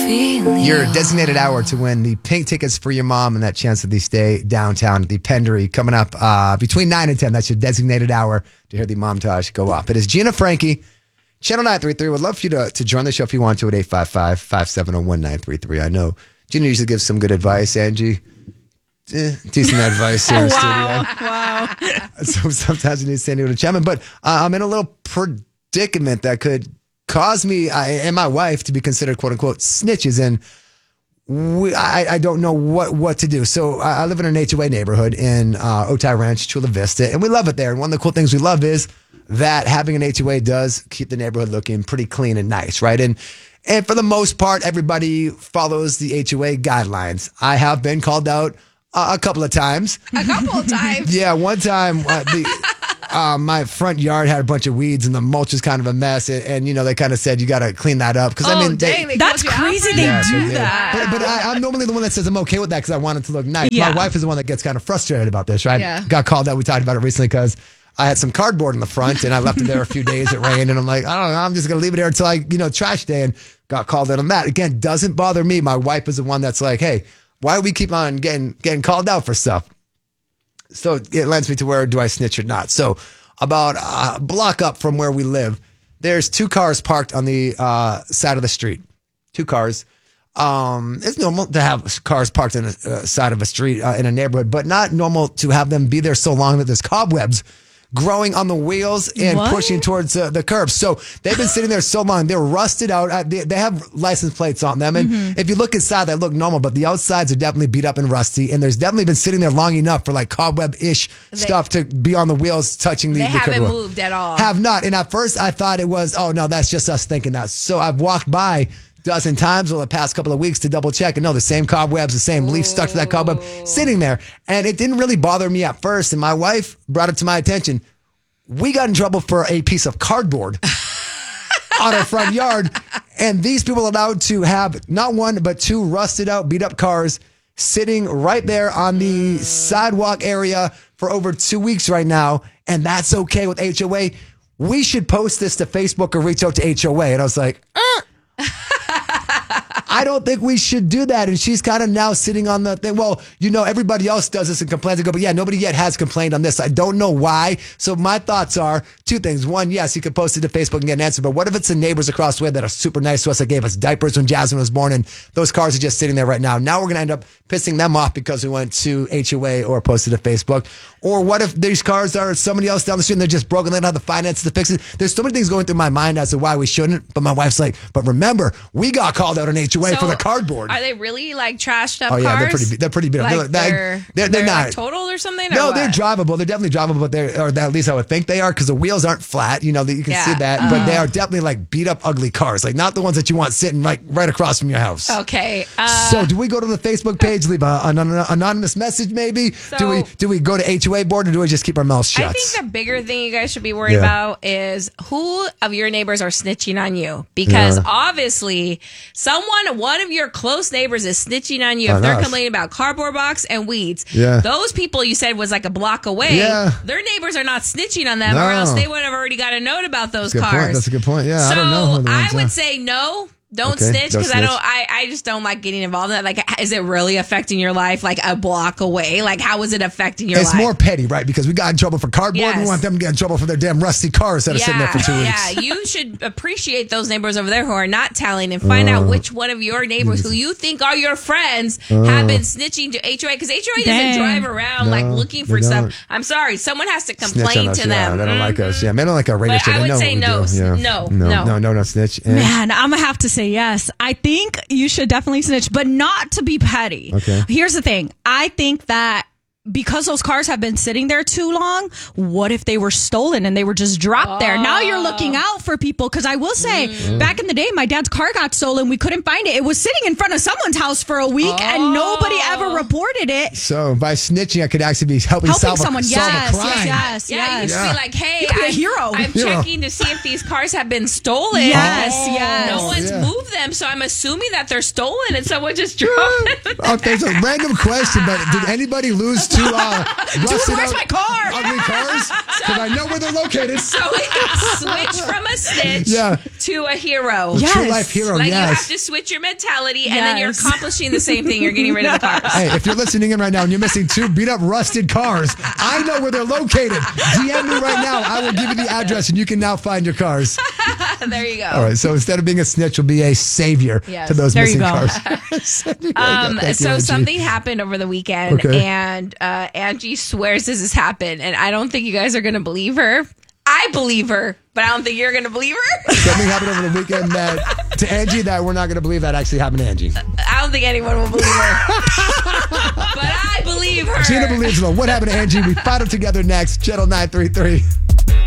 Your designated hour to win the pink tickets for your mom and that chance to stay downtown at the Pendery coming up between 9 and 10. That's your designated hour to hear the montage go up. It is Gina Frankie, Channel 933. Would love for you to join the show if you want to at 855-570-1933. I know Gina usually gives some good advice. Angie, decent advice here in the studio. Wow. So sometimes you need San Diego to Chapman. But I'm in a little predicament that could cause me and my wife to be considered quote unquote snitches, and I don't know what to do. So I live in an HOA neighborhood in Otay Ranch, Chula Vista, and we love it there. And one of the cool things we love is that having an HOA does keep the neighborhood looking pretty clean and nice, right? And for the most part, everybody follows the HOA guidelines. I have been called out a couple of times. A couple of times? Yeah, one time my front yard had a bunch of weeds and the mulch is kind of a mess. And they kind of said, you got to clean that up. Because that's crazy they do that. But I'm normally the one that says I'm okay with that because I want it to look nice. Yeah. My wife is the one that gets kind of frustrated about this, right? Yeah. Got called out. We talked about it recently because I had some cardboard in the front and I left it there a few days. It rained and I'm like, I don't know, I'm just going to leave it there until trash day, and got called out on that. Again, doesn't bother me. My wife is the one that's like, hey, why do we keep on getting called out for stuff? So it lends me to where do I snitch or not? So about a block up from where we live, there's 2 cars parked on the side of the street. 2 cars. It's normal to have cars parked on the side of a street in a neighborhood, but not normal to have them be there so long that there's cobwebs growing on the wheels and pushing towards the curb. So they've been sitting there so long. They're rusted out. They have license plates on them. And if you look inside, they look normal, but the outsides are definitely beat up and rusty. And there's definitely been sitting there long enough for like cobweb-ish stuff to be on the wheels touching the curb. They haven't moved at all. Have not. And at first I thought it was, oh no, that's just us thinking that. So I've walked by dozen times over the past couple of weeks to double check, and no, the same cobwebs, the same leaf stuck to that cobweb sitting there. And it didn't really bother me at first. And my wife brought it to my attention. We got in trouble for a piece of cardboard on our front yard. And these people are allowed to have not 1, but 2 rusted out, beat up cars sitting right there on the sidewalk area for over 2 weeks right now. And that's okay with HOA. We should post this to Facebook or reach out to HOA. And I was like, I don't think we should do that. And she's kind of now sitting on the thing. Well, everybody else does this and complains. I go, but yeah, nobody yet has complained on this. I don't know why. So my thoughts are 2 things. 1, yes, you could post it to Facebook and get an answer. But what if it's the neighbors across the way that are super nice to us that gave us diapers when Jasmine was born, and those cars are just sitting there right now? Now we're going to end up pissing them off because we went to HOA or posted to Facebook. Or what if these cars are somebody else down the street and they're just broken, they don't have the finances to fix it? There's so many things going through my mind as to why we shouldn't. But my wife's like, but remember, we got called out on HOA for the cardboard. Are they really like trashed up cars? cars? Yeah, they're pretty beat up. Like they're not like totaled or something? No, or they're drivable. They're definitely drivable, but or at least I would think they are, because the wheels aren't flat. You can see that, but they are definitely like beat up, ugly cars. Like not the ones that you want sitting like right across from your house. Okay. So do we go to the Facebook page, leave an anonymous message maybe? So, do we go to HOA board, or do we just keep our mouths shut? I think the bigger thing you guys should be worried about is who of your neighbors are snitching on you, because obviously one of your close neighbors is snitching on you if they're complaining about cardboard box and weeds. Yeah. Those people you said was like a block away. Yeah. Their neighbors are not snitching on them, or else they would have already got a note about those cars. That's a good point. Yeah, So I don't know who the ones I would are. say no. Don't snitch, because I just don't like getting involved in that. Like, is it really affecting your life like a block away? Like, how is it affecting your life? It's more petty, right? Because we got in trouble for cardboard. Yes. We want them to get in trouble for their damn rusty cars that are sitting there for 2 weeks. Yeah, you should appreciate those neighbors over there who are not telling, and find out which one of your neighbors who you think are your friends have been snitching to HOA, because HOA doesn't drive around like looking for stuff. I'm sorry, someone has to complain to them. Yeah, they don't like us. Yeah, they don't like our radio show. I would say no, no snitch. And Man, I'm gonna have to say yes. I think you should definitely snitch, but not to be petty. Okay. Here's the thing. I think that because those cars have been sitting there too long, what if they were stolen and they were just dropped there? Now you're looking out for people, because I will say, back in the day, my dad's car got stolen. We couldn't find it. It was sitting in front of someone's house for a week, and nobody ever reported it. So by snitching, I could actually be helping solve someone. a yes, crime. yes. You should be like, hey, You'd be a hero. I'm checking to see if these cars have been stolen. Yes. No one's moved them, so I'm assuming that they're stolen and someone just dropped them. Okay, so random question, but did anybody lose two Dude, where's my car? ugly cars? Because I know where they're located. So we switch from a snitch to a hero. The true life hero, Like, yes. you have to switch your mentality, and then you're accomplishing the same thing. You're getting rid of the cars. Hey, if you're listening in right now and you're missing 2 beat up rusted cars, I know where they're located. DM me right now. I will give you the address and you can now find your cars. There you go. All right. So instead of being a snitch, you'll be a savior to those There you missing go. cars. Thank you, So Angie. something happened over the weekend, Okay. and Angie swears this has happened, and I don't think you guys are going to believe her. I believe her, but I don't think you're going to believe her. Something happened over the weekend that to Angie that we're not going to believe that actually happened to Angie. I don't think anyone will believe her. But I believe her. Gina believes though. What happened to Angie? We find out together next. Channel 933.